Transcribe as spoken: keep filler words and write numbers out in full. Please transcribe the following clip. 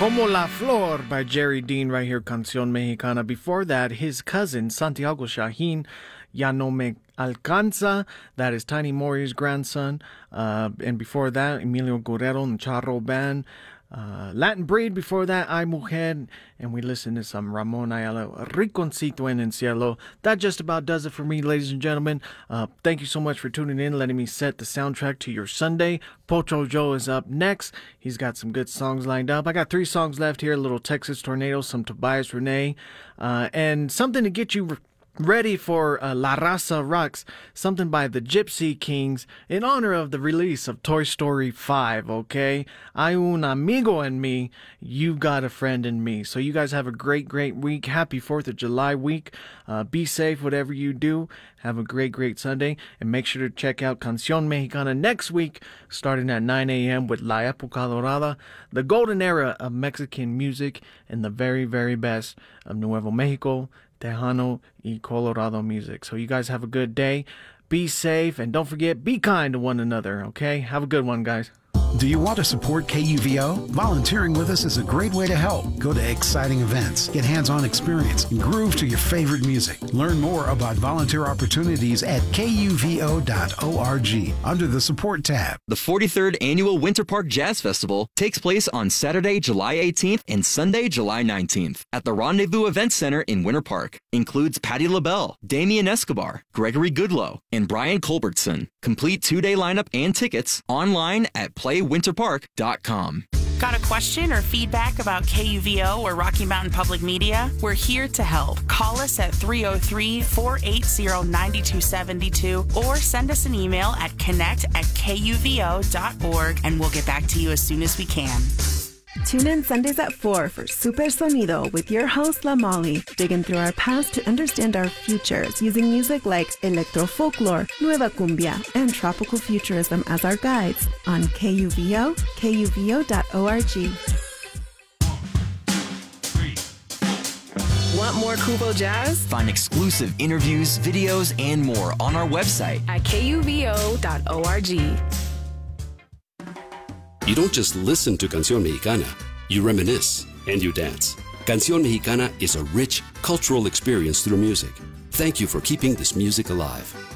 Como la Flor by Jerry Dean right here, Canción Mexicana. Before that, his cousin, Santiago Shahin, Ya No Me Alcanza. That is Tiny Mori's grandson. Uh, and before that, Emilio Guerrero and Charro Band. Uh, Latin Breed before that, Ay Mujer, and we listen to some Ramon Ayala, Rinconcito en el Cielo. That just about does it for me, ladies and gentlemen. Uh, thank you so much for tuning in, letting me set the soundtrack to your Sunday. Pocho Joe is up next. He's got some good songs lined up. I got three songs left here, a little Texas Tornado, some Tobias Renee, uh, and something to get you... Re- Ready for uh, La Raza Rocks, something by the Gypsy Kings in honor of the release of Toy Story five, okay? Hay un amigo en me, you got a friend in me. So you guys have a great, great week. Happy fourth of July week. Uh, be safe, whatever you do. Have a great, great Sunday. And make sure to check out Canción Mexicana next week, starting at nine a.m. with La Época Dorada, the golden era of Mexican music and the very, very best of Nuevo Mexico, Tejano, y Colorado music. So you guys have a good day. Be safe, and don't forget, be kind to one another, okay? Have a good one, guys. Do you want to support K U V O? Volunteering with us is a great way to help. Go to exciting events, get hands-on experience, and groove to your favorite music. Learn more about volunteer opportunities at K U V O dot org under the Support tab. The forty-third Annual Winter Park Jazz Festival takes place on Saturday, July eighteenth and Sunday, July nineteenth at the Rendezvous Event Center in Winter Park. Includes Patti LaBelle, Damian Escobar, Gregory Goodloe, and Brian Culbertson. Complete two-day lineup and tickets online at play winter park dot com. Got a question or feedback about K U V O or Rocky Mountain Public Media? We're here to help. Call us at three oh three, four eight zero, nine two seven two or send us an email at connect at K U V O dot org and we'll get back to you as soon as we can. Tune in Sundays at four for Super Sonido with your host, La Molly, digging through our past to understand our futures using music like electro folklore, nueva cumbia, and tropical futurism as our guides on K U V O, K U V O dot org. Want more Kubo Jazz? Find exclusive interviews, videos, and more on our website at K U V O dot org. You don't just listen to Canción Mexicana, you reminisce and you dance. Canción Mexicana is a rich cultural experience through music. Thank you for keeping this music alive.